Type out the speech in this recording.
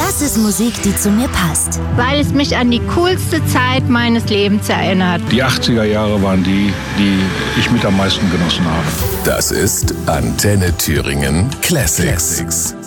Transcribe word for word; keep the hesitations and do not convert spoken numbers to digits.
Das ist Musik, die zu mir passt. Weil es mich an die coolste Zeit meines Lebens erinnert. Die achtziger Jahre waren die, die ich mit am meisten genossen habe. Das ist Antenne Thüringen Classics.